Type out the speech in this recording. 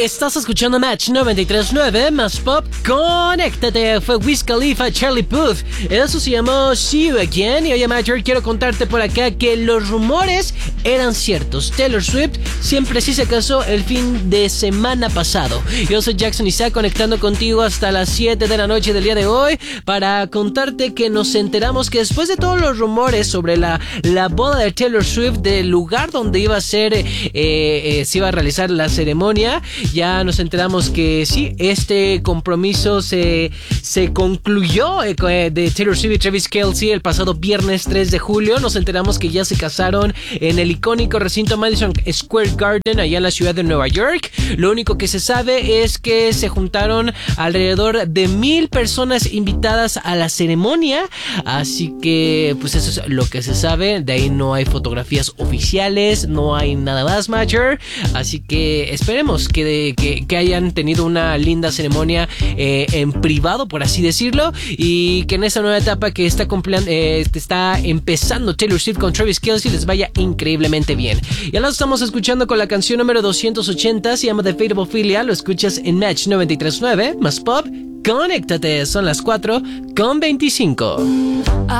Estás escuchando Match 93.9 más pop. Conéctate. Fue Wiz Khalifa, Charlie Puth. Eso se llamó See You Again. Y oye, Matcher, quiero contarte por acá que los rumores eran ciertos. Taylor Swift siempre sí se casó el fin de semana pasado. Yo soy Jackson Isaac, conectando contigo hasta las 7 de la noche del día de hoy para contarte que nos enteramos que después de todos los rumores sobre la boda de Taylor Swift, del lugar donde iba a ser, se iba a realizar la ceremonia, ya nos enteramos que sí, este compromiso se concluyó de Taylor Swift y Travis Kelce el pasado viernes 3 de julio. Nos enteramos que ya se casaron en el icónico recinto Madison Square Garden, allá en la ciudad de Nueva York. Lo único que se sabe es que se juntaron alrededor de 1,000 personas invitadas a la ceremonia. Así que, pues eso es lo que se sabe. De ahí no hay fotografías oficiales, no hay nada más, Matcher. Así que esperemos que hayan tenido una linda ceremonia en privado, por así decirlo, y que en esa nueva etapa que está empezando Taylor Swift con Travis Kelce les vaya increíblemente bien. Y ahora estamos escuchando con la canción número 280, se llama The Fate of Ophelia. Lo escuchas en Match 93.9 más pop. Conéctate, son las 4:25.